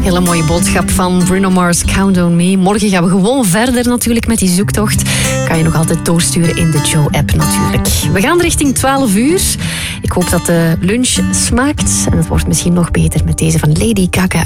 Hele mooie boodschap van Bruno Mars, Count on Me. Morgen gaan we gewoon verder natuurlijk met die zoektocht. Kan je nog altijd doorsturen in de Joe-app natuurlijk. We gaan richting 12 uur. Ik hoop dat de lunch smaakt. En het wordt misschien nog beter met deze van Lady Gaga.